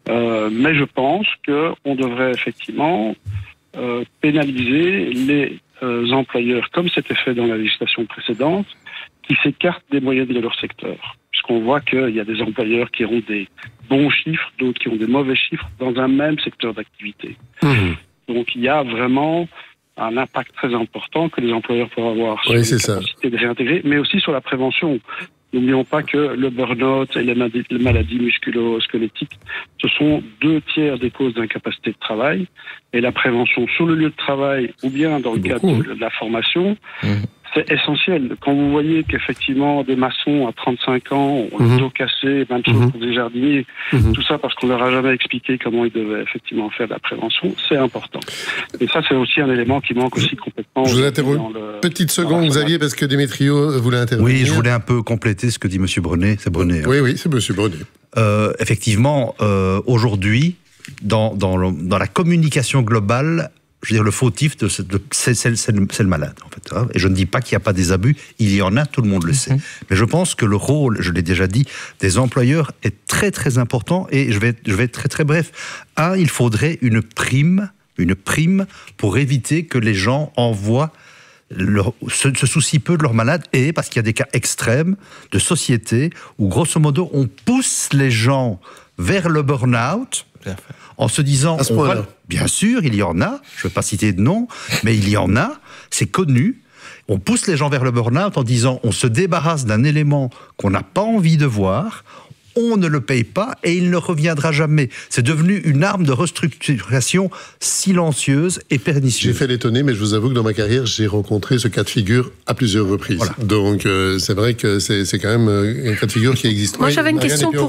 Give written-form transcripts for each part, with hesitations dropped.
Mais je pense qu'on devrait effectivement pénaliser les employeurs, comme c'était fait dans la législation précédente, qui s'écartent des moyennes de leur secteur. Puisqu'on voit qu'il y a des employeurs qui ont des bons chiffres, d'autres qui ont des mauvais chiffres dans un même secteur d'activité. Donc il y a vraiment un impact très important que les employeurs peuvent avoir sur la capacité de réintégrer, mais aussi sur la prévention. N'oublions pas que le burn-out et les maladies musculo-squelettiques, ce sont 2/3 des causes d'incapacité de travail. Et la prévention sur le lieu de travail ou bien dans le cadre de la formation, c'est essentiel. Quand vous voyez qu'effectivement des maçons à 35 ans ont le dos cassé, même chose pour des jardiniers, tout ça parce qu'on leur a jamais expliqué comment ils devaient effectivement faire de la prévention, c'est important. Et ça, c'est aussi un élément qui manque aussi complètement. Je vous interromps petite seconde, Xavier, parce que Démétrio voulait intervenir. Oui, je voulais un peu compléter ce que dit M. Brunet. C'est Brunet. Oui, c'est M. Brunet. Effectivement, aujourd'hui, dans la communication globale, je veux dire, le fautif, c'est le malade, en fait. Et je ne dis pas qu'il n'y a pas des abus, il y en a, tout le monde le sait. Mais je pense que le rôle, je l'ai déjà dit, des employeurs est très très important, et je vais être très très bref. Il faudrait une prime pour éviter que les gens envoient se soucient peu de leurs malades, et parce qu'il y a des cas extrêmes de société où, grosso modo, on pousse les gens vers le burn-out, en se disant, bien sûr, il y en a, je ne vais pas citer de nom, mais il y en a, c'est connu. On pousse les gens vers le burn-out en disant, on se débarrasse d'un élément qu'on n'a pas envie de voir, on ne le paye pas et il ne reviendra jamais. C'est devenu une arme de restructuration silencieuse et pernicieuse. J'ai fait l'étonner, mais je vous avoue que dans ma carrière, j'ai rencontré ce cas de figure à plusieurs reprises. Voilà. Donc, c'est vrai que c'est quand même un cas de figure qui existe. Moi, j'avais une question pour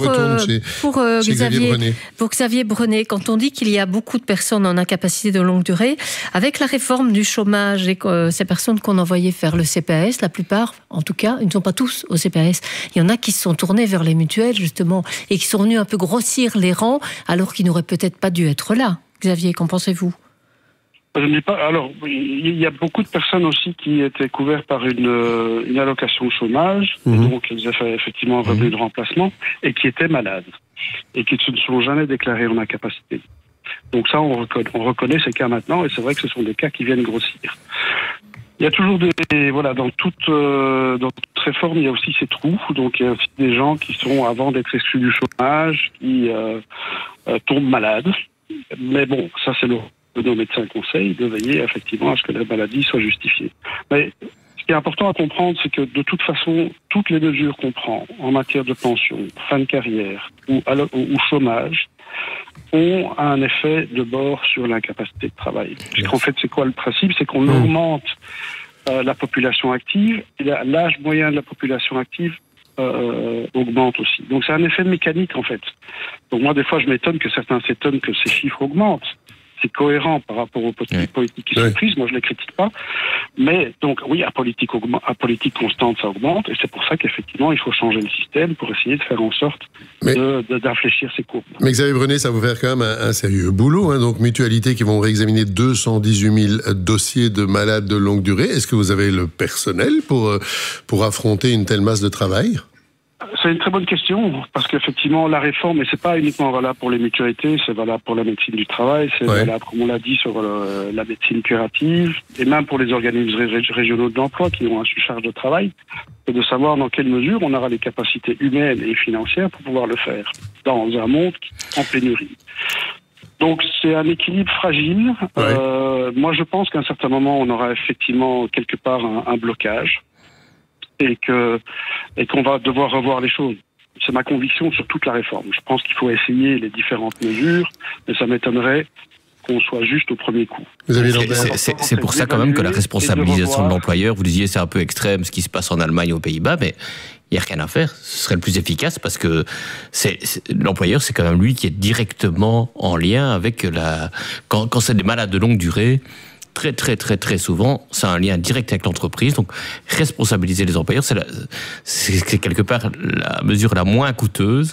Xavier Brunet. Quand on dit qu'il y a beaucoup de personnes en incapacité de longue durée, avec la réforme du chômage et ces personnes qu'on envoyait faire le CPAS, la plupart, en tout cas, ils ne sont pas tous au CPAS. Il y en a qui se sont tournés vers les mutuelles, justement, et qui sont venus un peu grossir les rangs, alors qu'ils n'auraient peut-être pas dû être là. Xavier, qu'en pensez-vous ? Je ne dis pas. Alors, il y a beaucoup de personnes aussi qui étaient couvertes par une allocation chômage, et donc ils avaient effectivement un revenu de remplacement, et qui étaient malades, et qui ne sont jamais déclarés en incapacité. Donc ça, on reconnaît ces cas maintenant, et c'est vrai que ce sont des cas qui viennent grossir. Il y a toujours dans toute réforme, il y a aussi ces trous. Donc il y a aussi des gens qui sont, avant d'être exclus du chômage, qui tombent malades. Mais bon, ça c'est nos médecins conseillent de veiller effectivement à ce que la maladie soit justifiée. Mais ce qui est important à comprendre, c'est que de toute façon, toutes les mesures qu'on prend en matière de pension, fin de carrière ou chômage, ont un effet de bord sur l'incapacité de travail. Puisqu'en fait, c'est quoi le principe ? C'est qu'on augmente la population active, et l'âge moyen de la population active augmente aussi. Donc c'est un effet mécanique, en fait. Donc moi, des fois, je m'étonne que certains s'étonnent que ces chiffres augmentent. C'est cohérent par rapport aux politiques qui sont prises. Moi, je ne les critique pas. Mais donc, oui, à politique constante, ça augmente. Et c'est pour ça qu'effectivement, il faut changer le système pour essayer de faire en sorte d'infléchir ces courbes. Mais Xavier Brunet, ça va vous faire quand même un sérieux boulot. Hein. Donc, mutualités qui vont réexaminer 218 000 dossiers de malades de longue durée. Est-ce que vous avez le personnel pour affronter une telle masse de travail ? C'est une très bonne question, parce qu'effectivement, la réforme, et c'est pas uniquement valable pour les mutualités, c'est valable pour la médecine du travail, c'est valable, comme on l'a dit, sur la médecine curative, et même pour les organismes régionaux de l'emploi qui ont une surcharge de travail, c'est de savoir dans quelle mesure on aura les capacités humaines et financières pour pouvoir le faire, dans un monde en pénurie. Donc c'est un équilibre fragile. Moi, je pense qu'à un certain moment, on aura effectivement quelque part un blocage. Et qu'on va devoir revoir les choses. C'est ma conviction sur toute la réforme. Je pense qu'il faut essayer les différentes mesures, mais ça m'étonnerait qu'on soit juste au premier coup. C'est pour ça quand même que la responsabilisation de l'employeur, vous disiez c'est un peu extrême ce qui se passe en Allemagne, aux Pays-Bas, mais il n'y a rien à faire. Ce serait le plus efficace parce que l'employeur, c'est quand même lui qui est directement en lien avec quand c'est des malades de longue durée. Très, très, très, très souvent, c'est un lien direct avec l'entreprise. Donc, responsabiliser les employeurs, c'est quelque part la mesure la moins coûteuse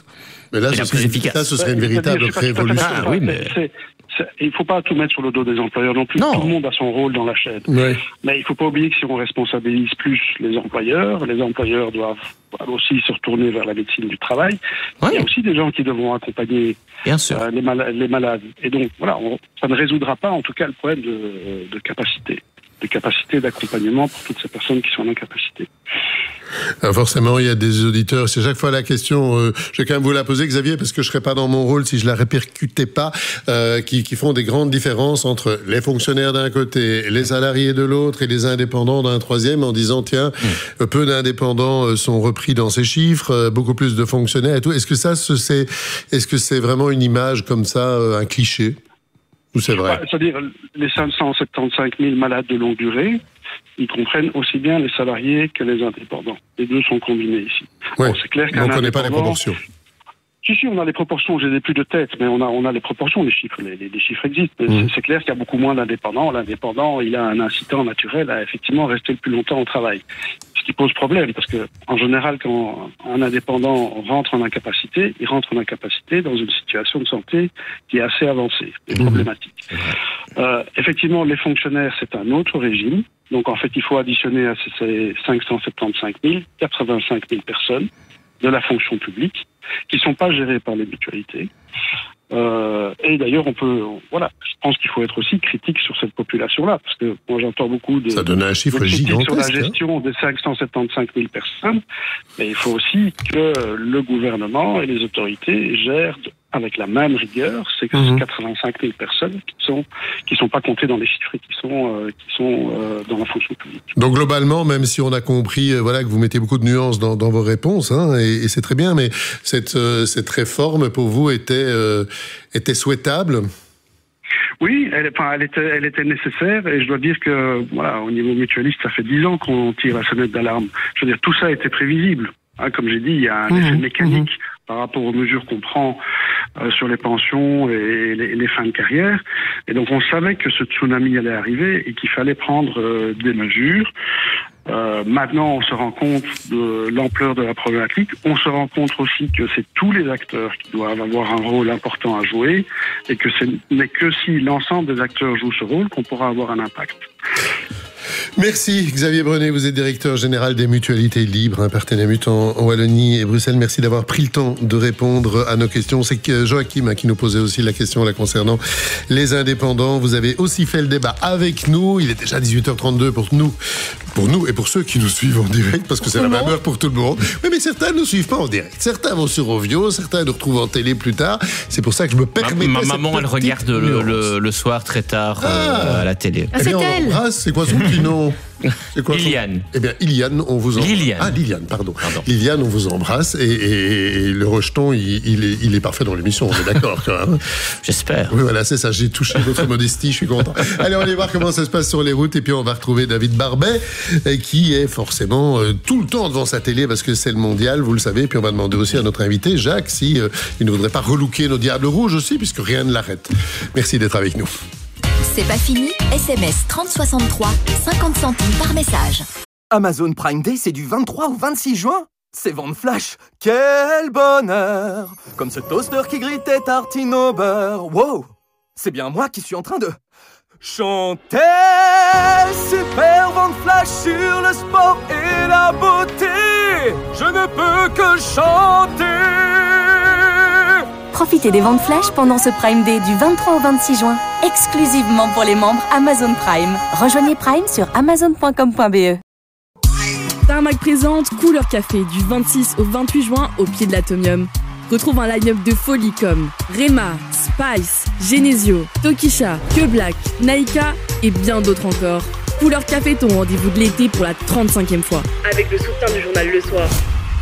Mais là, la plus efficace. Ça, ce serait une véritable révolution. Ah, oui, mais... Il ne faut pas tout mettre sur le dos des employeurs non plus. Non. Tout le monde a son rôle dans la chaîne. Ouais. Mais il ne faut pas oublier que si on responsabilise plus les employeurs doivent aussi se retourner vers la médecine du travail. Ouais. Il y a aussi des gens qui devront accompagner Bien sûr. les malades. Et donc, voilà, ça ne résoudra pas, en tout cas, le problème de capacité d'accompagnement pour toutes ces personnes qui sont en incapacité. Alors forcément, il y a des auditeurs. C'est chaque fois la question. Je vais quand même vous la poser, Xavier, parce que je serais pas dans mon rôle si je la répercutais pas. Qui font des grandes différences entre les fonctionnaires d'un côté, les salariés de l'autre et les indépendants d'un troisième, en disant tiens, peu d'indépendants sont repris dans ces chiffres, beaucoup plus de fonctionnaires et tout. Est-ce que c'est vraiment une image comme ça, un cliché? Ou c'est vrai? C'est-à-dire, les 575 000 malades de longue durée, ils comprennent aussi bien les salariés que les indépendants. Les deux sont combinés ici. Ouais. Bon, c'est clair qu'un on ne connaît pas les indépendant- proportions. Si, on a les proportions, j'ai plus de tête, mais on a les proportions, les chiffres, les chiffres existent. C'est clair qu'il y a beaucoup moins d'indépendants. L'indépendant, il a un incitant naturel à effectivement rester le plus longtemps au travail. Ce qui pose problème, parce que en général, quand un indépendant rentre en incapacité, il rentre en incapacité dans une situation de santé qui est assez avancée et problématique. Effectivement, les fonctionnaires, c'est un autre régime. Donc en fait, il faut additionner à ces 575 000, 85 000 personnes de la fonction publique qui ne sont pas gérées par les mutualités. Et d'ailleurs, je pense qu'il faut être aussi critique sur cette population-là, parce que moi j'entends beaucoup de... Ça donne un chiffre de critiques gigantesque. sur la gestion des 575 000 personnes, mais il faut aussi que le gouvernement et les autorités gèrent avec la même rigueur ces 85 000 personnes qui sont pas comptées dans les chiffres et qui sont dans la fonction publique. Donc globalement, même si on a compris que vous mettez beaucoup de nuances dans vos réponses, et c'est très bien, mais cette réforme pour vous était souhaitable? Oui, elle était nécessaire, et je dois dire que au niveau mutualiste, ça fait 10 ans qu'on tire la sonnette d'alarme. Je veux dire, tout ça était prévisible. Comme j'ai dit, il y a un effet mécanique par rapport aux mesures qu'on prend sur les pensions et les fins de carrière. Et donc on savait que ce tsunami allait arriver et qu'il fallait prendre des mesures. Maintenant, on se rend compte de l'ampleur de la problématique. On se rend compte aussi que c'est tous les acteurs qui doivent avoir un rôle important à jouer et que ce n'est que si l'ensemble des acteurs jouent ce rôle qu'on pourra avoir un impact. Merci Xavier Brenet, vous êtes directeur général des Mutualités Libres, un partenaire mutant en Wallonie et Bruxelles. Merci d'avoir pris le temps de répondre à nos questions. C'est Joachim qui nous posait aussi la question là concernant les indépendants. Vous avez aussi fait le débat avec nous. Il est déjà 18h32 pour nous et pour ceux qui nous suivent en direct, parce que c'est la même heure pour tout le monde. Oui, mais certains ne nous suivent pas en direct. Certains vont sur Ovio, certains nous retrouvent en télé plus tard. C'est pour ça que je me permets. Ma maman, elle regarde le soir très tard à la télé. Ah, c'est elle. C'est quoi son petit nom? C'est quoi Liliane. Eh bien, Liliane, on vous embrasse. Liliane, pardon. Liliane, on vous embrasse. Et le rejeton, il est parfait dans l'émission, on est d'accord quand même. J'espère. Oui, voilà, c'est ça. J'ai touché votre modestie, je suis content. Allez, on va aller voir comment ça se passe sur les routes. Et puis, on va retrouver David Barbet, qui est forcément tout le temps devant sa télé, parce que c'est le mondial, vous le savez. Et puis, on va demander aussi à notre invité, Jacques, si il ne voudrait pas relooker nos Diables Rouges aussi, puisque rien ne l'arrête. Merci d'être avec nous. C'est pas fini, SMS 3063, 50 centimes par message. Amazon Prime Day, c'est du 23 au 26 juin. C'est vente flash, quel bonheur! Comme ce toaster qui grillait tartine au beurre. Wow! C'est bien moi qui suis en train de chanter. Super vente flash sur le sport et la beauté. Je ne peux que chanter. Profitez des ventes flash pendant ce Prime Day du 23 au 26 juin, exclusivement pour les membres Amazon Prime. Rejoignez Prime sur amazon.com.be. Tarmac présente Couleur Café du 26 au 28 juin au pied de l'Atomium. Retrouve un line-up de folie comme Rema, Spice, Genesio, Tokisha, Que Black, Naika et bien d'autres encore. Couleur Café, ton rendez-vous de l'été pour la 35e fois. Avec le soutien du journal Le Soir.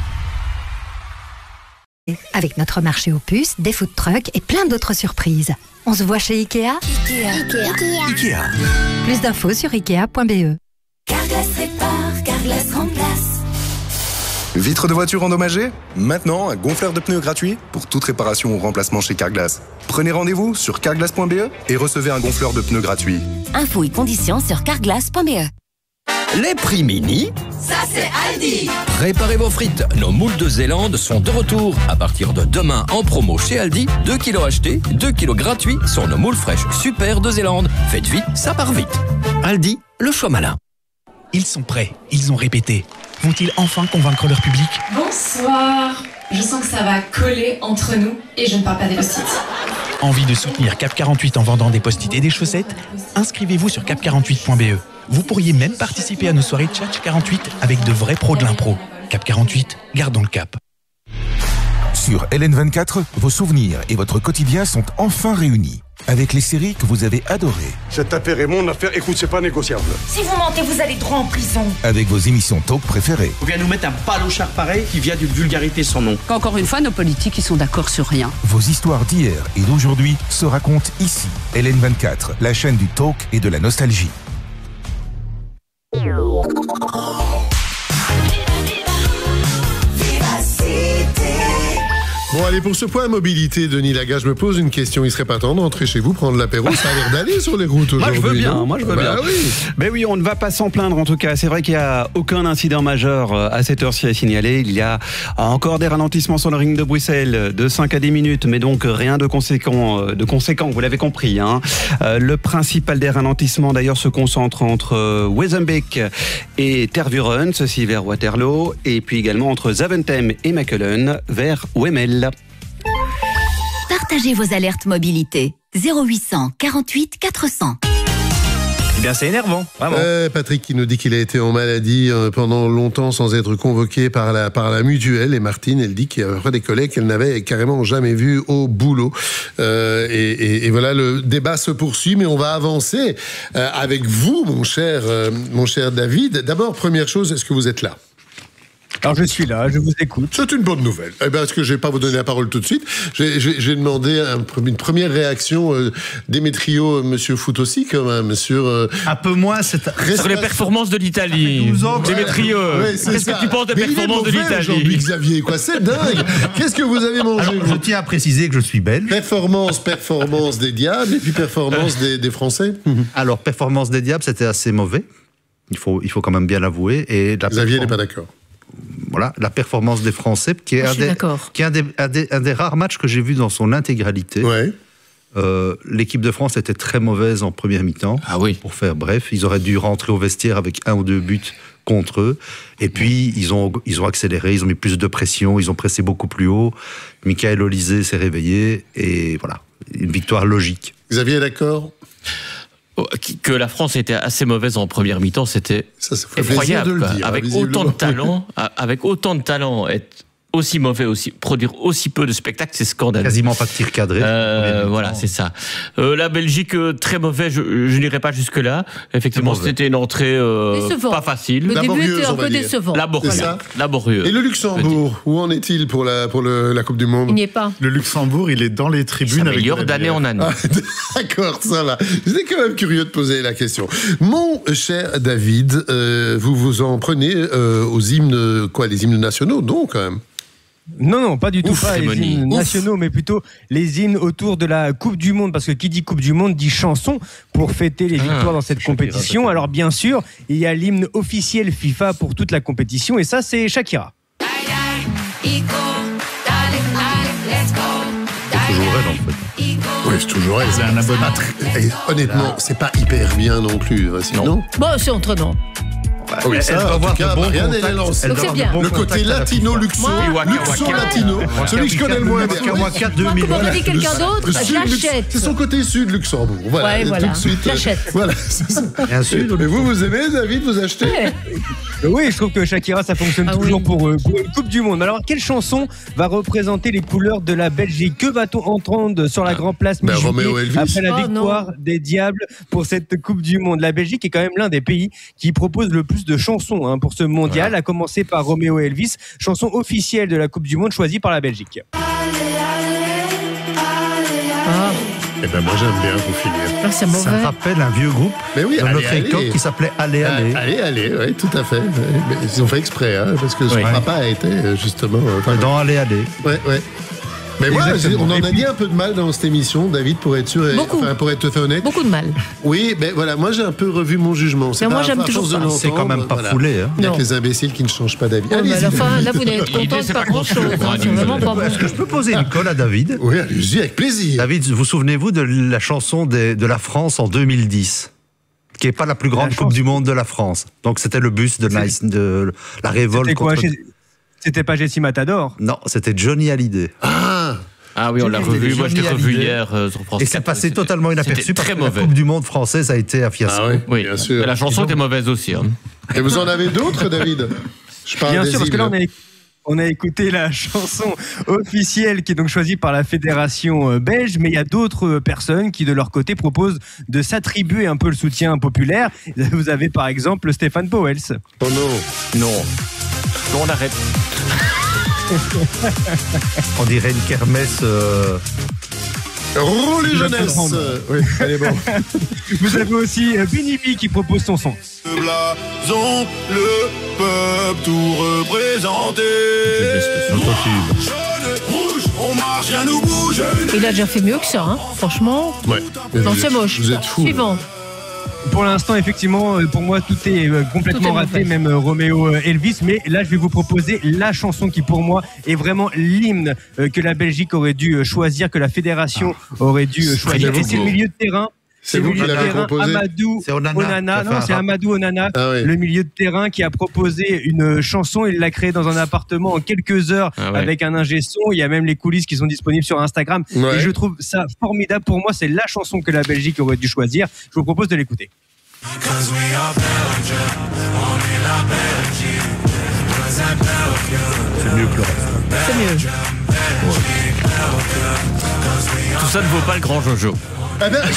Avec notre marché aux puces, des food trucks et plein d'autres surprises. On se voit chez Ikea. Ikea. Plus d'infos sur ikea.be. Carglass répare, Carglass remplace. Vitre de voiture endommagée? Maintenant, un gonfleur de pneus gratuit pour toute réparation ou remplacement chez Carglass. Prenez rendez-vous sur carglass.be et recevez un gonfleur de pneus gratuit. Infos et conditions sur carglass.be. Les prix mini, ça c'est Aldi. Préparez vos frites, nos moules de Zélande sont de retour. À partir de demain en promo chez Aldi, 2 kilos achetés, 2 kilos gratuits sur nos moules fraîches super de Zélande. Faites vite, ça part vite. Aldi, le choix malin. Ils sont prêts, ils ont répété. Vont-ils enfin convaincre leur public? Bonsoir. Je sens que ça va coller entre nous et je ne parle pas des post-it. Envie de soutenir Cap 48 en vendant des post-it et des chaussettes? Inscrivez-vous sur cap48.be. Vous pourriez même participer à nos soirées Tchatch 48 avec de vrais pros de l'impro. Cap 48, gardons le cap. Sur LN24, vos souvenirs et votre quotidien sont enfin réunis. Avec les séries que vous avez adorées. Cette affaire est mon affaire, écoute, c'est pas négociable. Si vous mentez, vous allez droit en prison. Avec vos émissions talk préférées. On vient nous mettre un palochard pareil qui vient d'une vulgarité sans nom. Encore une fois, nos politiques, ils sont d'accord sur rien. Vos histoires d'hier et d'aujourd'hui se racontent ici. LN24, la chaîne du talk et de la nostalgie. Bon, allez, pour ce point mobilité, Denis Laga, je me pose une question. Il serait pas temps de rentrer chez vous, prendre l'apéro? Ça a l'air d'aller sur les routes aujourd'hui. Moi, je veux bien. Oui. Mais oui, on ne va pas s'en plaindre en tout cas. C'est vrai qu'il n'y a aucun incident majeur à cette heure-ci à signaler. Il y a encore des ralentissements sur le ring de Bruxelles de 5 à 10 minutes, mais donc rien de conséquent, vous l'avez compris. Hein. Le principal des ralentissements d'ailleurs se concentre entre Wezenbeek et Tervuren, ceci vers Waterloo, et puis également entre Zaventem et Mechelen vers Wemmel. Partagez vos alertes mobilité. 0800 48 400. Eh bien, c'est énervant, vraiment. Patrick qui nous dit qu'il a été en maladie pendant longtemps sans être convoqué par la mutuelle. Et Martine, elle dit qu'il y a des collègues qu'elle n'avait carrément jamais vus au boulot. Et voilà, le débat se poursuit, mais on va avancer avec vous, mon cher David. D'abord, première chose, est-ce que vous êtes là? Alors je suis là, je vous écoute. C'est une bonne nouvelle. Eh bien, est-ce que je vais pas vous donner la parole tout de suite? J'ai demandé une première réaction d'Émétrio, Monsieur Foot aussi, quand même, sur... un peu moins, sur les performances de l'Italie. Démétrio, qu'est-ce que tu penses des performances de l'Italie? Jean-Luc Xavier, quoi, c'est dingue. Qu'est-ce que vous avez mangé? Alors, je tiens à préciser que je suis belge. Performance des Diables et puis performance des Français. Alors, performance des Diables, c'était assez mauvais. Il faut quand même bien l'avouer. Et Xavier n'est pas d'accord. Voilà, la performance des Français, qui est un des rares matchs que j'ai vu dans son intégralité. Ouais. L'équipe de France était très mauvaise en première mi-temps. Ah oui. Pour faire bref, ils auraient dû rentrer au vestiaire avec 1 ou 2 buts contre eux. Et puis, ils ont accéléré, ils ont mis plus de pression, ils ont pressé beaucoup plus haut. Michael Olysée s'est réveillé et voilà, une victoire logique. Xavier est d'accord? Que la France était assez mauvaise en première mi-temps, c'était effroyable. Avec autant de talent, être aussi mauvais, produire aussi peu de spectacles, c'est scandaleux. Quasiment pas de tir cadré. Voilà, c'est ça. La Belgique, très mauvais, je n'irai pas jusque-là. Effectivement, c'était une entrée pas facile. Le début était un peu décevant. Laborieux. Et le Luxembourg, où en est-il pour la Coupe du Monde? Il n'y est pas. Le Luxembourg, il est dans les tribunes. Ça améliore d'année en année. D'accord, ça va. J'étais quand même curieux de poser la question. Mon cher David, vous vous en prenez aux hymnes, les hymnes nationaux, donc, quand même? Non, pas du tout, pas les hymnes nationaux, mais plutôt les hymnes autour de la Coupe du Monde, parce que qui dit Coupe du Monde dit chanson pour fêter les victoires dans cette compétition. Alors bien sûr, il y a l'hymne officiel FIFA pour toute la compétition, et ça c'est Shakira. C'est toujours elle, en fait. Oui, c'est toujours elle. C'est un abonnement. Honnêtement, c'est pas hyper bien non plus. Non. Bon, c'est entraînant. Oui, ça, en tout cas, rien n'est lancé. Le côté latino-luxo, luxo-latino, celui que je connais le moins bien. Moi, comme aurait dit quelqu'un d'autre, je l'achète. C'est son côté sud-Luxembourg. Voilà, tout de suite. J'achète. Voilà, c'est ça. Et vous aimez, David, vous achetez? Oui, je trouve que Shakira, ça fonctionne toujours pour une Coupe du Monde. Alors, quelle chanson va représenter les couleurs de la Belgique? Que va-t-on entendre sur la Grande Place après la victoire des Diables pour cette Coupe du Monde? La Belgique est quand même l'un des pays qui propose le plus de chansons pour ce mondial, à commencer par Roméo et Elvis, chanson officielle de la Coupe du Monde choisie par la Belgique. Eh ben moi j'aime bien pour finir. Ça rappelle un vieux groupe de notre époque qui s'appelait Allez Allez. Allez, oui, tout à fait. Mais ils ont fait exprès, parce que son papa a été justement... dans Allez Allez. Ouais. Mais moi, on en a dit un peu de mal dans cette émission, David, pour être sûr, pour être tout à fait honnête. Beaucoup de mal. Oui, mais voilà, moi j'ai un peu revu mon jugement. Moi j'aime toujours ça. C'est quand même pas foulé. Il y a que les imbéciles qui ne changent pas d'avis. Là, vous n'êtes content de pas grand-chose. C'est vraiment pas bon. Est-ce que je peux poser une colle à David? Oui, allez-y, avec plaisir. David, vous souvenez-vous de la chanson de la France en 2010? Qui n'est pas la plus grande Coupe du Monde de la France. Donc c'était le bus de la révolte. C'était quoi? C'était pas Jessie Matador? Non, c'était Johnny Hallyday. Ah oui, on l'a revu. Moi, je l'ai revu hier sur France 4. Et c'est passé totalement inaperçu parce que la Coupe du Monde française a été un fiasco. Ah oui, bien sûr. Mais la chanson était mauvaise aussi. Et vous en avez d'autres, David? Bien sûr, parce que là, on a écouté la chanson officielle qui est donc choisie par la fédération belge, mais il y a d'autres personnes qui, de leur côté, proposent de s'attribuer un peu le soutien populaire. Vous avez par exemple Stéphane Pauwels. Oh non. Non, on arrête. On dirait une kermesse. Roulez jeunesse. Oui, allez bon. Vous avez aussi Binibi qui propose son son. Le blason, le peuple tout représenté. Jaune, rouge, on marche, rien nous bouge. Il a déjà fait mieux que ça, hein, franchement. Ouais. Non, c'est moche. Vous êtes fous. Suivant. Pour l'instant, effectivement, pour moi, tout est complètement raté, même Roméo Elvis. Mais là, je vais vous proposer la chanson qui, pour moi, est vraiment l'hymne que la Belgique aurait dû choisir, que la fédération aurait dû choisir. Et c'est le milieu de terrain. C'est vous qui l'avez composé? Amadou Onana. Non, c'est Amadou Onana, oui. Le milieu de terrain, qui a proposé une chanson. Il l'a créée dans un appartement en quelques heures avec un ingé son. Il y a même les coulisses qui sont disponibles sur Instagram. Ouais. Et je trouve ça formidable. Pour moi, c'est la chanson que la Belgique aurait dû choisir. Je vous propose de l'écouter. C'est mieux que le reste. C'est mieux. Tout ça ne vaut pas le grand Jojo. Eh ben,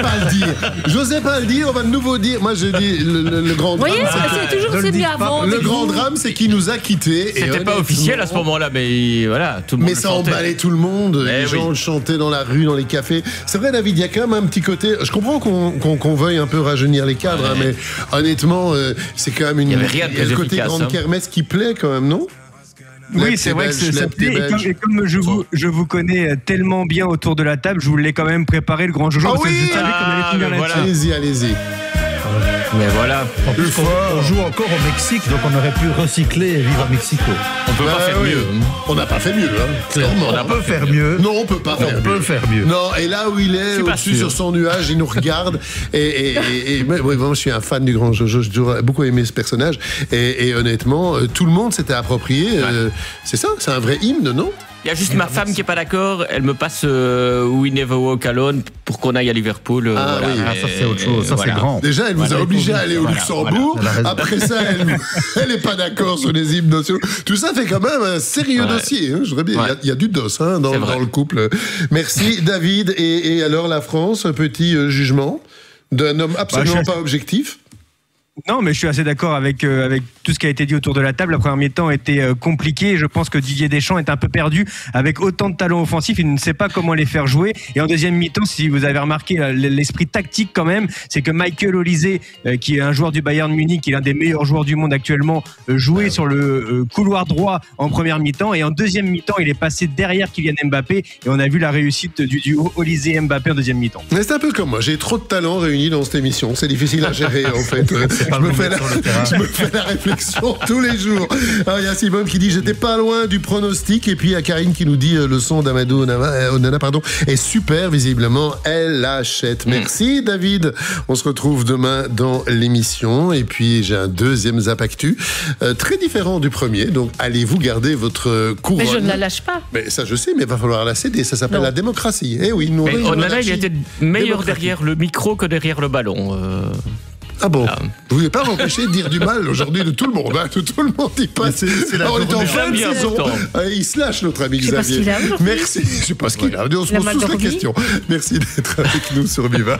j'osais pas le dire, on va de nouveau dire. Moi, je dis le grand drame. Vous voyez, c'est toujours c'est mieux avant. Le grand drame, c'est qu'il nous a quittés. C'était pas officiel à ce moment-là, mais voilà, tout le monde. Mais ça emballait tout le monde. Les gens le chantaient dans la rue, dans les cafés. C'est vrai, David, il y a quand même un petit côté. Je comprends qu'on veuille un peu rajeunir les cadres, hein, mais honnêtement, c'est quand même le côté grande kermesse qui plaît quand même, non? Oui, c'est vrai que ça plaît. Et comme je vous connais tellement bien autour de la table, je voulais quand même préparer le grand Jojo. Ah parce que oui, je savais qu'on allait finir là-dessus. Allez-y. Mais voilà. En plus, on joue encore au Mexique, donc on aurait pu recycler et vivre à Mexico. On peut pas faire mieux. On n'a pas fait mieux, hein, clairement. On peut faire mieux. Non, on peut pas faire mieux. On peut faire mieux. Non, et là où il est, au-dessus sur son nuage, il nous regarde. Et moi, vraiment, je suis un fan du grand Jojo. J'ai toujours beaucoup aimé ce personnage. Et honnêtement, tout le monde s'était approprié. C'est ça, c'est un vrai hymne, non? Il y a juste ma femme qui est pas d'accord. Elle me passe We Never Walk Alone pour qu'on aille à Liverpool. Voilà. Oui. Ça c'est autre chose. Ça c'est grand. Déjà, elle vous a obligé à aller au Luxembourg. Après ça, elle est pas d'accord sur les hymnes nationaux. Tout ça fait quand même un sérieux dossier. Hein, je dirais bien. Il y a du dos dans le couple. Merci David. Et alors la France, un petit jugement d'un homme absolument pas objectif. Non, mais je suis assez d'accord avec tout ce qui a été dit autour de la table. La première mi-temps était compliquée. Je pense que Didier Deschamps est un peu perdu. Avec autant de talents offensifs, il ne sait pas comment les faire jouer. Et en deuxième mi-temps, si vous avez remarqué l'esprit tactique quand même, c'est que Michael Olise, qui est un joueur du Bayern Munich, qui est l'un des meilleurs joueurs du monde actuellement, jouait sur le couloir droit en première mi-temps. Et en deuxième mi-temps, il est passé derrière Kylian Mbappé. Et on a vu la réussite du duo Olise-Mbappé en deuxième mi-temps. Mais c'est un peu comme moi. J'ai trop de talents réunis dans cette émission. C'est difficile à gérer en fait. Je me fais la réflexion tous les jours. Alors, il y a Simone qui dit j'étais pas loin du pronostic, et puis il y a Karine qui nous dit le son d'Amadou Onana est super, visiblement elle l'achète. Merci David, on se retrouve demain dans l'émission, et puis j'ai un deuxième Zap Actu très différent du premier, donc allez-vous garder votre couronne. Mais je ne la lâche pas. Mais ça je sais, mais il va falloir la céder, ça s'appelle la démocratie. Eh oui, nous. Mais Onana il était meilleur derrière le micro que derrière le ballon. Ah bon, vous ne voulez pas m'empêcher de dire du mal aujourd'hui de tout le monde, hein. Tout le monde y passe. On est en fin de saison. Il se lâche notre ami Xavier. Merci. Je ne sais pas ce qu'il a. On se pose tous la question. Merci d'être avec nous sur Viva.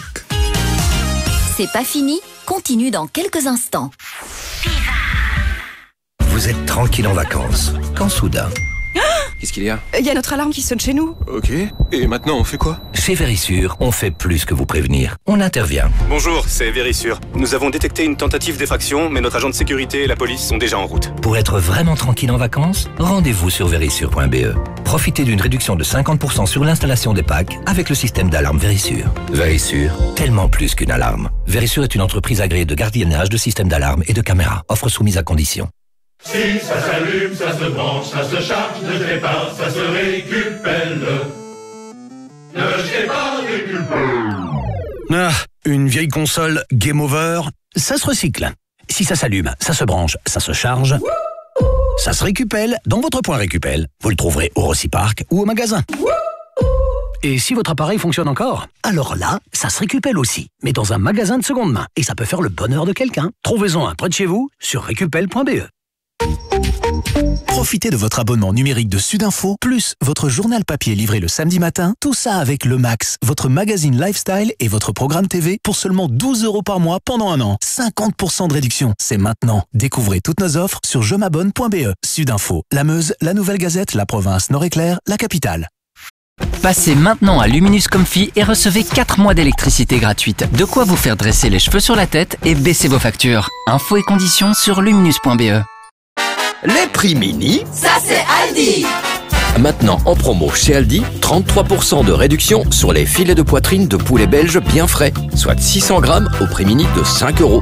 C'est pas fini, continue dans quelques instants. Vous êtes tranquille en vacances, quand soudain, Qu'est-ce qu'il y a? Il y a notre alarme qui sonne chez nous. Ok. Et maintenant, on fait quoi? Chez Vérissure, on fait plus que vous prévenir. On intervient. Bonjour, c'est Vérissure. Nous avons détecté une tentative d'effraction, mais notre agent de sécurité et la police sont déjà en route. Pour être vraiment tranquille en vacances, rendez-vous sur vérissure.be. Profitez d'une réduction de 50% sur l'installation des packs avec le système d'alarme Vérissure. Vérissure, tellement plus qu'une alarme. Vérissure est une entreprise agréée de gardiennage de systèmes d'alarme et de caméras. Offre soumise à condition. Si ça s'allume, ça se branche, ça se charge, ne jetez pas, ça se récupère. Ne jetez pas, récupère. Ah, une vieille console Game Over, ça se recycle. Si ça s'allume, ça se branche, ça se charge, ça se récupère dans votre point récupère. Vous le trouverez au Rocipark ou au magasin. Et si votre appareil fonctionne encore, alors là, ça se récupère aussi, mais dans un magasin de seconde main. Et ça peut faire le bonheur de quelqu'un. Trouvez-en un près de chez vous sur récupel.be. Profitez de votre abonnement numérique de Sudinfo, plus votre journal papier livré le samedi matin, tout ça avec Le Max, votre magazine lifestyle et votre programme TV pour seulement 12 € par mois pendant un an. 50% de réduction, c'est maintenant. Découvrez toutes nos offres sur jemabonne.be. Sudinfo, la Meuse, la Nouvelle Gazette, la province Nord-Éclair, la capitale. Passez maintenant à Luminus Comfy et recevez 4 mois d'électricité gratuite. De quoi vous faire dresser les cheveux sur la tête et baisser vos factures. Infos et conditions sur luminus.be. Les prix mini, ça c'est Aldi. Maintenant en promo chez Aldi, 33% de réduction sur les filets de poitrine de poulet belge bien frais, soit 600 grammes au prix mini de 5 €.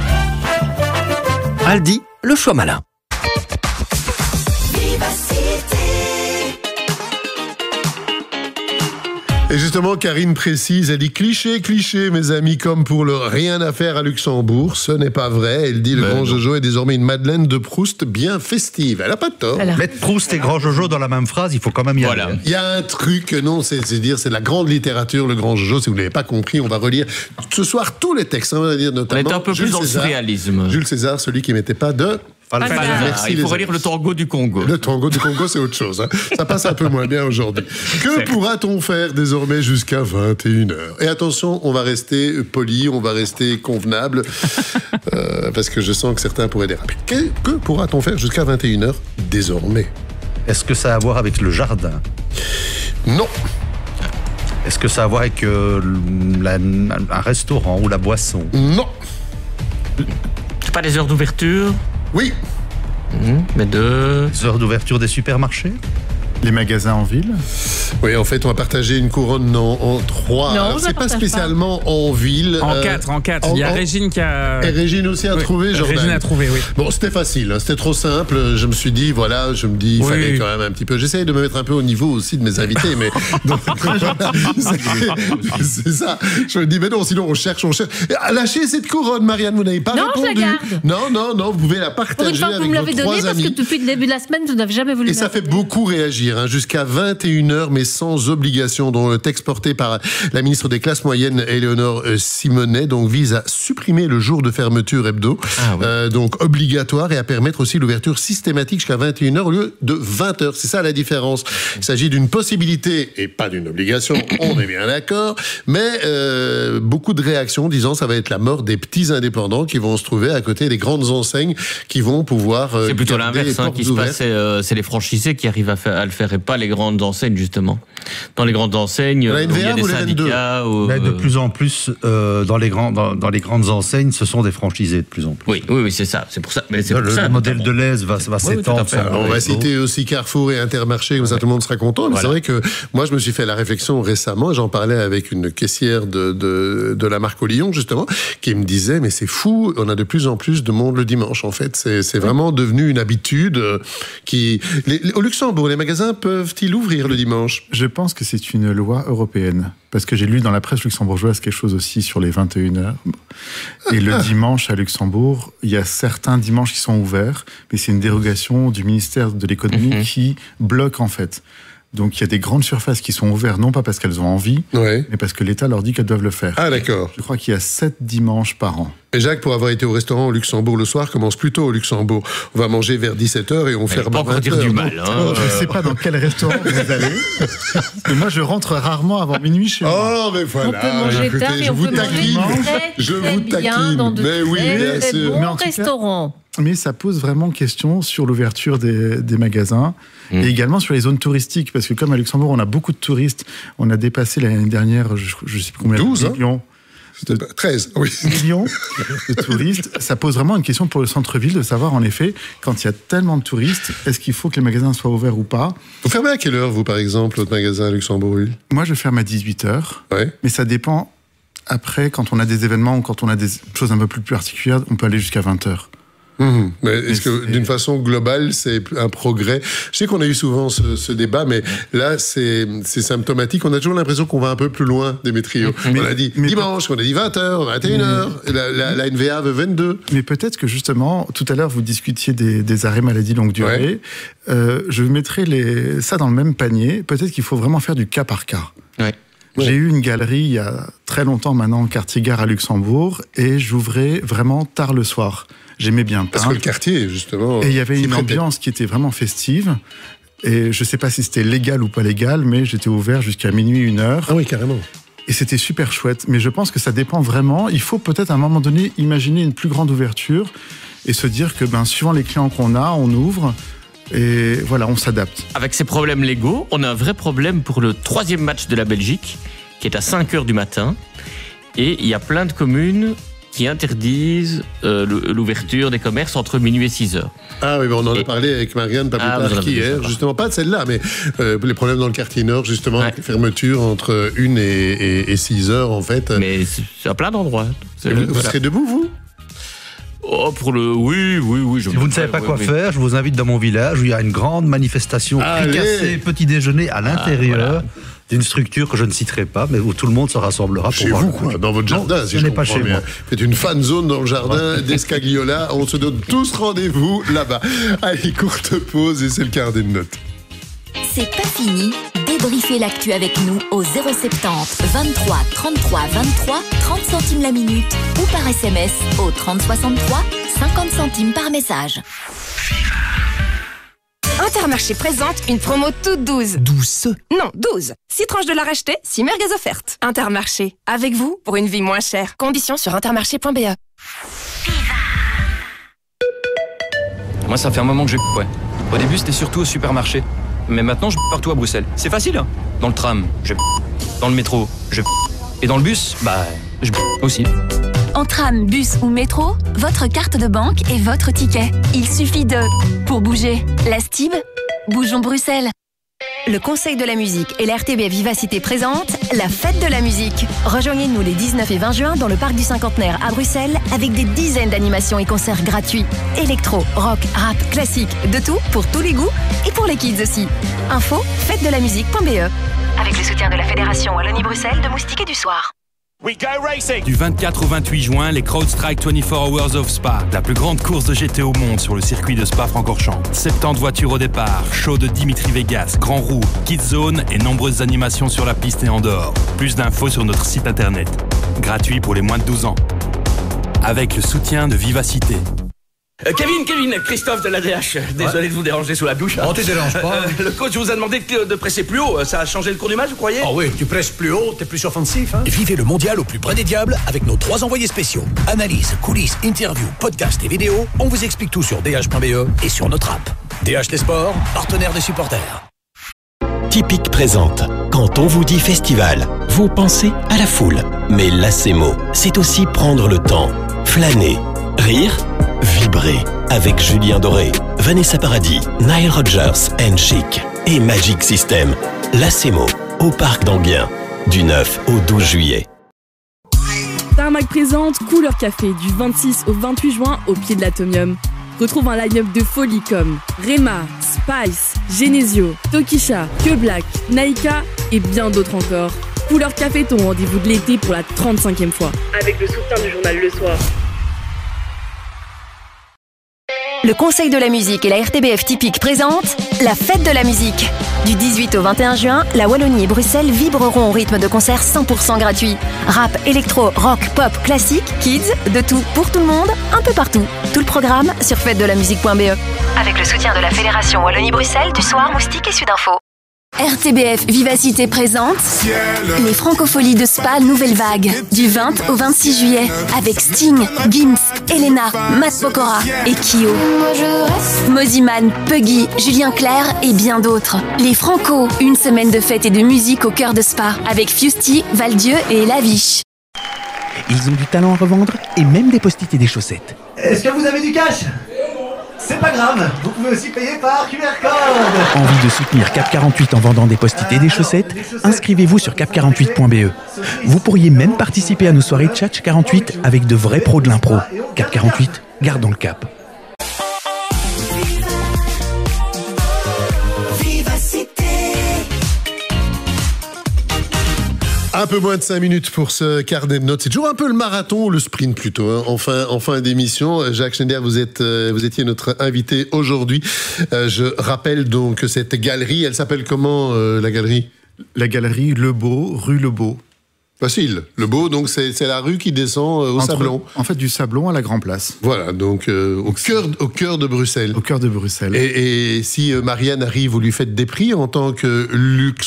Aldi, le choix malin. Et justement, Karine précise, elle dit cliché, cliché, mes amis, comme pour le rien à faire à Luxembourg. Ce n'est pas vrai. Elle dit le Grand Jojo est désormais une Madeleine de Proust bien festive. Elle n'a pas de tort. Mettre Proust et Grand Jojo dans la même phrase, il faut quand même y aller. Il y a un truc, non, c'est dire, c'est de la grande littérature, le Grand Jojo. Si vous ne l'avez pas compris, on va relire ce soir tous les textes. On va dire notamment on est un peu plus dans le surréalisme. Jules César, celui qui ne mettait pas de... Merci, il faut relire le tango du Congo. Le tango du Congo, c'est autre chose. Hein. Ça passe un peu moins bien aujourd'hui. Que pourra-t-on faire désormais jusqu'à 21h? Et attention, on va rester poli, on va rester convenable, parce que je sens que certains pourraient déraper. Que pourra-t-on faire jusqu'à 21h désormais? Est-ce que ça a à voir avec le jardin? Non. Est-ce que ça a à voir avec un restaurant ou la boisson? Non. C'est pas les heures d'ouverture? Oui. Mais Les heures d'ouverture des supermarchés? Les magasins en ville? Oui, en fait, on va partager une couronne en 3. Non, c'est pas spécialement en ville. En 4. Il y a Régine qui a... Et Régine aussi a trouvé, Jordan. Régine a trouvé, oui. Bon, c'était facile, hein, c'était trop simple. Je me suis dit, il fallait quand même un petit peu. J'essaye de me mettre un peu au niveau aussi de mes invités, mais... donc, c'est ça. Je me dis, mais non, sinon on cherche. Lâchez cette couronne, Marianne, vous n'avez pas répondu. Non, je la garde. Non, vous pouvez la partager Pour une fois que avec vous me l'avez vos 3 donnée, parce amis. que depuis le début de la semaine, vous n'avez jamais voulu. Et ça fait beaucoup réagir, hein, jusqu'à 21h, mais sans obligation, dont le texte porté par la ministre des Classes moyennes, Éléonore Simonet, donc vise à supprimer le jour de fermeture hebdo, donc obligatoire, et à permettre aussi l'ouverture systématique jusqu'à 21h au lieu de 20h. C'est ça la différence. Il s'agit d'une possibilité et pas d'une obligation, on est bien d'accord, mais beaucoup de réactions disant ça va être la mort des petits indépendants qui vont se trouver à côté des grandes enseignes qui vont pouvoir c'est plutôt l'inverse qui se passe, c'est les franchisés qui arrivent à le faire et pas les grandes enseignes, justement. Dans les grandes enseignes, il y a des syndicats. Mais de plus en plus, dans les grandes enseignes, ce sont des franchisés de plus en plus. Oui, c'est ça. C'est pour ça. Mais c'est le modèle de l'Aise va s'étendre. On va citer aussi Carrefour et Intermarché, comme ça tout le monde sera content. Mais c'est vrai que moi, je me suis fait la réflexion récemment, j'en parlais avec une caissière de la marque au Lyon, justement, qui me disait, mais c'est fou, on a de plus en plus de monde le dimanche, en fait. C'est vraiment devenu une habitude au Luxembourg, les magasins peuvent-ils ouvrir le dimanche? Je pense que c'est une loi européenne. Parce que j'ai lu dans la presse luxembourgeoise quelque chose aussi sur les 21h. Et le dimanche à Luxembourg, il y a certains dimanches qui sont ouverts, mais c'est une dérogation du ministère de l'économie qui bloque en fait. Donc il y a des grandes surfaces qui sont ouvertes, non pas parce qu'elles ont envie, mais parce que l'État leur dit qu'elles doivent le faire. Ah d'accord. Je crois qu'il y a 7 dimanches par an. Et Jacques, pour avoir été au restaurant au Luxembourg le soir, commence plus tôt au Luxembourg. On va manger vers 17h et on ferme à 20h. Dire du mal. Hein. Je ne sais pas dans quel restaurant vous allez. Mais moi, je rentre rarement avant minuit chez moi. Oh, mais voilà. On peut manger tard et on peut manger très bien dans de très bons restaurants. Mais ça pose vraiment question sur l'ouverture des magasins et également sur les zones touristiques. Parce que comme à Luxembourg, on a beaucoup de touristes. On a dépassé l'année dernière, je ne sais plus combien, 12 millions. 13, oui. Millions de touristes. Ça pose vraiment une question pour le centre-ville de savoir, en effet, quand il y a tellement de touristes, est-ce qu'il faut que les magasins soient ouverts ou pas? Vous fermez à quelle heure, vous, par exemple, votre magasin à Luxembourg-Ville? Moi, je ferme à 18h. Ouais. Mais ça dépend. Après, quand on a des événements ou quand on a des choses un peu plus particulières, on peut aller jusqu'à 20h. Mais est-ce que d'une façon globale, c'est un progrès? Je sais qu'on a eu souvent ce débat, mais là, c'est symptomatique. On a toujours l'impression qu'on va un peu plus loin, Démétrio. On a dit dimanche, on a dit 20h, 21h, la NVA veut 22. Mais peut-être que justement, tout à l'heure, vous discutiez des arrêts maladie longue durée. Ouais. Je mettrais ça dans le même panier. Peut-être qu'il faut vraiment faire du cas par cas. Ouais. J'ai eu une galerie il y a très longtemps maintenant, quartier-gare à Luxembourg, et j'ouvrais vraiment tard le soir. J'aimais bien peindre. Parce que le quartier, justement... Et il y avait une ambiance qui était vraiment festive. Et je ne sais pas si c'était légal ou pas légal, mais j'étais ouvert jusqu'à minuit, 1h. Ah oui, carrément. Et c'était super chouette. Mais je pense que ça dépend vraiment. Il faut peut-être à un moment donné imaginer une plus grande ouverture et se dire que suivant les clients qu'on a, on ouvre... Et voilà, on s'adapte. Avec ces problèmes légaux, on a un vrai problème pour le 3e match de la Belgique, qui est à 5h du matin. Et il y a plein de communes qui interdisent l'ouverture des commerces entre minuit et 6h. Ah oui, on en a parlé avec Marianne pas plus tard qu'hier, justement, pas de celle-là, mais les problèmes dans le quartier nord, justement, avec les fermetures entre 1 et 6h, en fait. Mais c'est à plein d'endroits. Vous serez debout, vous? Oh, oui. Si vous ne savez pas quoi faire, je vous invite dans mon village où il y a une grande manifestation fricassée petit déjeuner à l'intérieur d'une structure que je ne citerai pas, mais où tout le monde se rassemblera pour voir. Chez vous, quoi, dans votre jardin, si je comprends bien. Ce n'est pas chez moi. Faites une fan zone dans le jardin d'Escagliola. On se donne tous rendez-vous là-bas. Allez, courte pause et c'est le quart des notes. C'est pas fini. Débriefez l'actu avec nous au 070 23 33 23 30 centimes la minute ou par SMS au 30 63 50 centimes par message. Intermarché présente une promo toute 12. 12? Non, 12. 6 tranches de la rachetée, 6 merguez offertes. Intermarché, avec vous pour une vie moins chère. Conditions sur intermarché.be. Moi, ça fait un moment que je Au début, c'était surtout au supermarché. Mais maintenant, je partout à Bruxelles. C'est facile, hein. Dans le tram, je dans le métro, je et dans le bus, je aussi. En tram, bus ou métro, votre carte de banque est votre ticket. Il suffit de... Pour bouger, la STIB, bougeons Bruxelles. Le Conseil de la musique et la RTBF Vivacité présente la Fête de la musique. Rejoignez-nous les 19 et 20 juin dans le Parc du Cinquantenaire à Bruxelles avec des dizaines d'animations et concerts gratuits. Électro, rock, rap, classique, de tout pour tous les goûts et pour les kids aussi. Info, fêtedelamusique.be. Avec le soutien de la Fédération Wallonie-Bruxelles de Moustique et du Soir. Du 24 au 28 juin, les CrowdStrike 24 Hours of Spa, la plus grande course de GT au monde sur le circuit de Spa-Francorchamps. 70 voitures au départ, show de Dimitri Vegas, Grand Roue, Kids Zone et nombreuses animations sur la piste et en dehors. Plus d'infos sur notre site internet. Gratuit pour les moins de 12 ans. Avec le soutien de Vivacité. Kevin, Christophe de l'ADH. Désolé de vous déranger sous la douche. Oh, tu déranges pas. Le coach vous a demandé de presser plus haut. Ça a changé le cours du match, vous croyez? Oh oui, tu presses plus haut, t'es plus offensif. Hein. Vivez le mondial au plus près des diables avec nos 3 envoyés spéciaux. Analyse, coulisses, interviews, podcasts et vidéos. On vous explique tout sur dh.be et sur notre app. DH des sports, partenaire des supporters. Typique présente. Quand on vous dit festival, vous pensez à la foule. Mais l'ACMO, c'est aussi prendre le temps, flâner, rire, vibrer avec Julien Doré, Vanessa Paradis, Nile Rodgers and Chic et Magic System. L'ACMO au Parc d'Anguien du 9 au 12 juillet. Tarmac présente Couleur Café du 26 au 28 juin au pied de l'Atomium. Retrouve un line-up de folie comme Rema, Spice, Genesio, Tokisha, Que Black, Naika et bien d'autres encore. Couleur Café, ton rendez-vous de l'été pour la 35e fois. Avec le soutien du journal Le Soir. Le Conseil de la musique et la RTBF Typique présentent la Fête de la musique. Du 18 au 21 juin, la Wallonie et Bruxelles vibreront au rythme de concerts 100% gratuits. Rap, électro, rock, pop, classique, kids, de tout pour tout le monde, un peu partout. Tout le programme sur fêtedelamusique.be. Avec le soutien de la Fédération Wallonie-Bruxelles, du Soir, Moustique et Sudinfo. RTBF Vivacité présente les Francopholies de Spa Nouvelle Vague du 20 au 26 juillet avec Sting, Gims, Elena, Matt Pokora et Kyo. Moziman, Puggy, Julien Clerc et bien d'autres. Les Franco, une semaine de fête et de musique au cœur de Spa avec Fusty, Valdieu et Laviche. Ils ont du talent à revendre et même des post-it et des chaussettes. Est-ce que vous avez du cash ? C'est pas grave, vous pouvez aussi payer par QR code. Envie de soutenir Cap 48 en vendant des post-it et des chaussettes ? Inscrivez-vous sur cap48.be. Vous pourriez même participer à nos soirées de Chat 48 avec de vrais pros de l'impro. Cap 48, gardons le cap. Un peu moins de 5 minutes pour ce carnet de notes. C'est toujours un peu le marathon, le sprint plutôt. Hein. En fin d'émission, Jacques Schneider, vous étiez notre invité aujourd'hui. Je rappelle donc que cette galerie, elle s'appelle comment la galerie ? La galerie Lebeau, rue Lebeau. Facile. Lebeau, donc c'est la rue qui descend au Sablon. En fait, du Sablon à la Grand Place. Voilà, donc au cœur de Bruxelles. Au cœur de Bruxelles. Et si Marianne arrive, vous lui faites des prix en tant que luxophile ?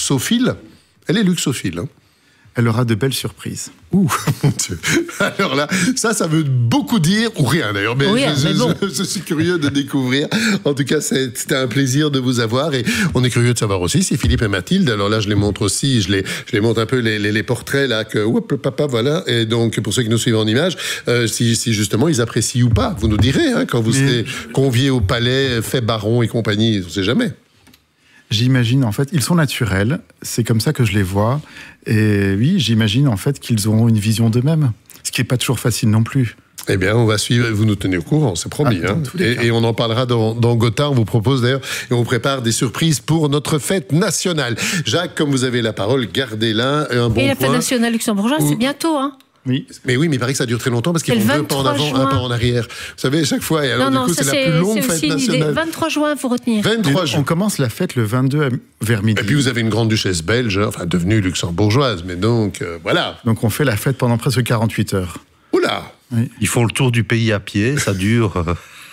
Elle est luxophile, hein. Elle aura de belles surprises. Ouh, mon Dieu. Alors là, ça veut beaucoup dire, ou rien d'ailleurs, mais, je suis curieux de découvrir. En tout cas, c'était un plaisir de vous avoir et on est curieux de savoir aussi si Philippe et Mathilde, alors là je les montre aussi, je les montre un peu les portraits là, que hop, papa, voilà, et donc pour ceux qui nous suivent en images, si justement ils apprécient ou pas, vous nous direz, hein, quand vous serez conviés au palais, fait baron et compagnie, on ne sait jamais. J'imagine, en fait, ils sont naturels, c'est comme ça que je les vois, et oui, j'imagine, en fait, qu'ils auront une vision d'eux-mêmes, ce qui n'est pas toujours facile non plus. Eh bien, on va suivre, vous nous tenez au courant, c'est promis. Et on en parlera dans Gotha, on vous propose d'ailleurs, et on vous prépare des surprises pour notre fête nationale. Jacques, comme vous avez la parole, gardez-la, un bon point. Et la fête nationale luxembourgeoise, c'est bientôt, hein. Oui, mais il paraît que ça dure très longtemps parce qu'ils font 2 pas en avant, 1 pas en arrière. Vous savez, chaque fois, et alors du coup, c'est la plus longue fête nationale. 23 juin, il faut retenir. 23 juin. On commence la fête le 22 vers midi. Et puis vous avez une grande duchesse belge, enfin devenue luxembourgeoise, mais donc, voilà. Donc on fait la fête pendant presque 48 heures. Oula! Oui. Ils font le tour du pays à pied, ça dure...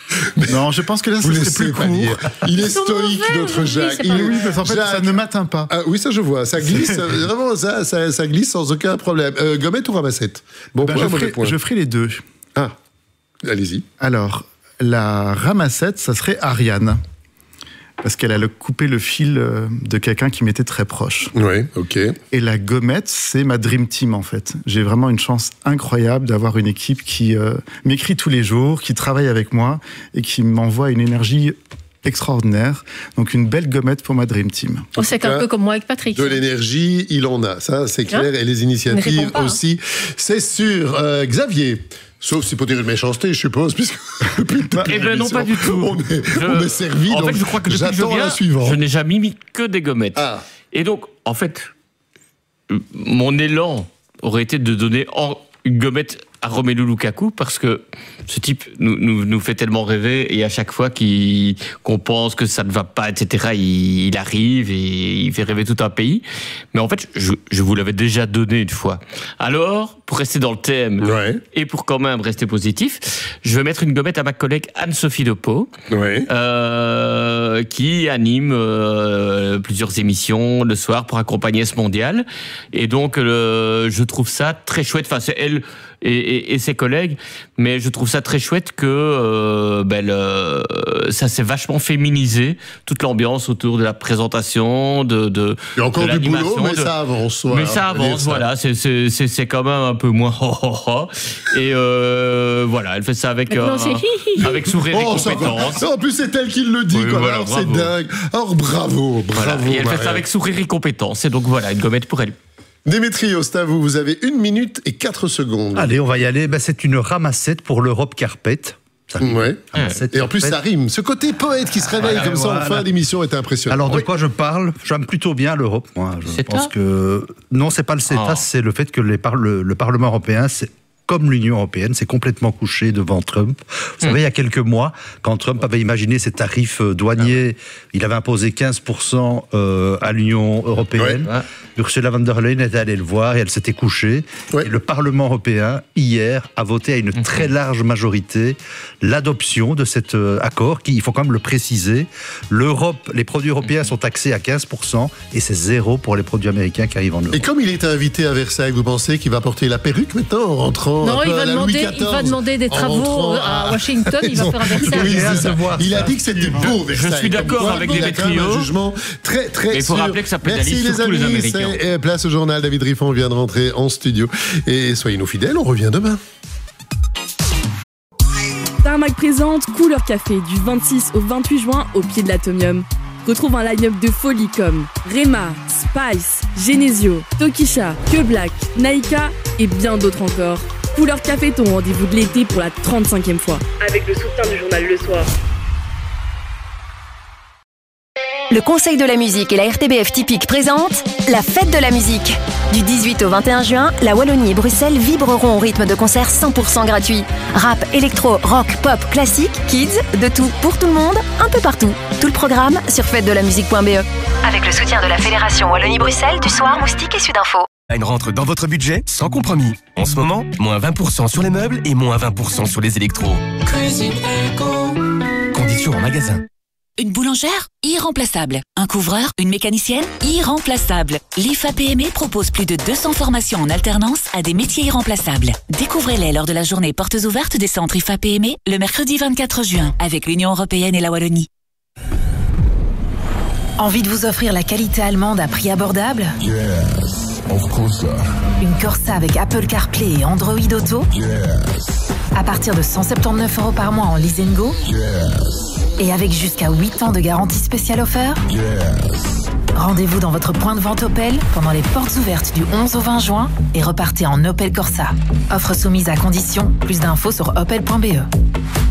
Non, je pense que là, c'est plus court. Il est stoïque, notre Jacques. Oui, parce qu'en fait, ça ne m'atteint pas. Ah, oui, ça je vois. Ça glisse, vraiment, ça glisse sans aucun problème. Gommette ou ramassette? Bon, je ferai les deux. Ah, allez-y. Alors, la ramassette, ça serait Ariane. Parce qu'elle a coupé le fil de quelqu'un qui m'était très proche. Oui, ok. Et la gommette, c'est ma dream team, en fait. J'ai vraiment une chance incroyable d'avoir une équipe qui m'écrit tous les jours, qui travaille avec moi et qui m'envoie une énergie extraordinaire. Donc, une belle gommette pour ma dream team. C'est un peu comme moi avec Patrick. De l'énergie, il en a. Ça, c'est clair. Et les initiatives aussi. C'est sûr. Xavier. Sauf si pour dire une méchanceté, je suppose, puisque eh ben non, pas du tout. On est servi. En fait, je crois que depuis que je viens, je n'ai jamais mis que des gommettes. Ah. Et donc, en fait, mon élan aurait été de donner une gommette à Romelu Lukaku, parce que ce type nous fait tellement rêver, et à chaque fois qu'on pense que ça ne va pas, etc., il arrive et il fait rêver tout un pays. Mais en fait, je vous l'avais déjà donné une fois. Alors, pour rester dans le thème, et pour quand même rester positif, je vais mettre une gommette à ma collègue Anne-Sophie Depeau, qui anime plusieurs émissions le soir pour accompagner ce mondial. Et donc, je trouve ça très chouette. Enfin, c'est elle et ses collègues, mais je trouve ça très chouette que ça s'est vachement féminisé, toute l'ambiance autour de la présentation, de il y a encore du boulot, mais ça avance. Mais ça avance, voilà, c'est quand même un peu moins et voilà, elle fait ça avec sourire et compétence. En plus, c'est elle qui le dit, quoi. Voilà, alors, c'est dingue. Alors, bravo. Et elle fait ça avec sourire et compétence, et donc voilà, une gommette pour elle. Démétrios, c'est à vous. Vous avez 1 minute et 4 secondes. Allez, on va y aller. C'est une ramassette pour l'Europe Carpet. Ouais. Et en plus, ça rime. Ce côté poète qui se réveille comme ça en fin d'émission est impressionnant. Alors, de quoi je parle? J'aime plutôt bien l'Europe, moi. Je pense que... Non, c'est pas le CETA, c'est le fait que le Parlement européen, c'est comme l'Union européenne, c'est complètement couché devant Trump. Vous savez, il y a quelques mois, quand Trump avait imaginé ses tarifs douaniers, il avait imposé 15% à l'Union européenne. Ursula von der Leyen était allée le voir et elle s'était couchée. Et le Parlement européen, hier, a voté à une très large majorité l'adoption de cet accord qui, il faut quand même le préciser, l'Europe, les produits européens sont taxés à 15% et c'est 0 pour les produits américains qui arrivent en Europe. Et comme il était invité à Versailles, vous pensez qu'il va porter la perruque maintenant en rentrant Mitterrand. Non, il XIV, va demander des travaux à Washington, il va faire un Versailles. Oui, c'est ça. Il a dit que c'était beau, Versailles. Je suis d'accord avec Démétrio. Un jugement très, très Mais il faut sûr. rappeler que ça pénalise Merci surtout les les amis. Américains. Place au journal. David Riffon vient de rentrer en studio. Et soyez-nous fidèles, on revient demain. Tarmac présente Couleur Café du 26 au 28 juin au pied de l'Atomium. Retrouve un line-up de folie comme Rema, Spice, Genesio, Tokisha, Que Black, Naika et bien d'autres encore. Couleur Café, ton rendez-vous de l'été pour la 35e fois. Avec le soutien du journal Le Soir. Le Conseil de la musique et la RTBF Typique présentent la fête de la musique. Du 18 au 21 juin, la Wallonie et Bruxelles vibreront au rythme de concerts 100% gratuits. Rap, électro, rock, pop, classique, kids, de tout pour tout le monde, un peu partout. Tout le programme sur fête-de-la-musique.be. Avec le soutien de la Fédération Wallonie-Bruxelles, du Soir, Moustique et Sudinfo. Elle rentre dans votre budget sans compromis. En ce moment, moins 20% sur les meubles et moins 20% sur les électros. Conditions en magasin. Une boulangère? Irremplaçable. Un couvreur? Une mécanicienne? Irremplaçable. L'IFA PME propose plus de 200 formations en alternance à des métiers irremplaçables. Découvrez-les lors de la journée portes ouvertes des centres IFA PME le mercredi 24 juin avec l'Union Européenne et la Wallonie. Envie de vous offrir la qualité allemande à prix abordable? Yes, of course. Une Corsa avec Apple CarPlay et Android Auto? Yes. À partir de 179 € par mois en lease & go? Yes. Et avec jusqu'à 8 ans de garantie spéciale offert? Yes. Rendez-vous dans votre point de vente Opel pendant les portes ouvertes du 11 au 20 juin et repartez en Opel Corsa. Offre soumise à condition. Plus d'infos sur opel.be.